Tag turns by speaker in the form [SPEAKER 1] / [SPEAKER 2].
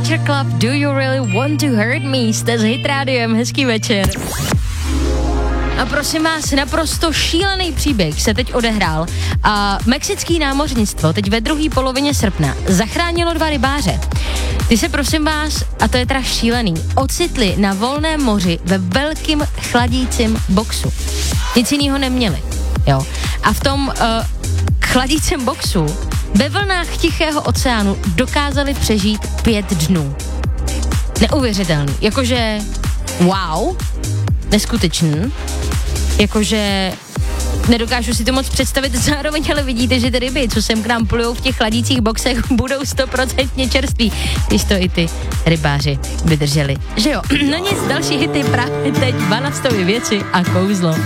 [SPEAKER 1] Culture Club, Do You Really Want to Hurt Me? Jste s Hit Rádiem, hezký večer. A prosím vás, naprosto šílený příběh se teď odehrál. A mexický námořnictvo teď ve druhé polovině srpna zachránilo 2 rybáře. Ty se prosím vás, a to je teda šílený, ocitli na volném moři ve velkým chladícím boxu. Nic jinýho neměli, jo. A v tom chladícím boxu ve vlnách Tichého oceánu dokázali přežít 5 dnů. Neuvěřitelný, jakože wow, neskutečný, jakože nedokážu si to moc představit, zároveň ale vidíte, že ty ryby, co sem k nám plujou v těch chladících boxech, budou 100% čerství, když to i ty rybáři vydrželi. Že jo? No nic, další hity právě teď, Balastovy věci a kouzlo.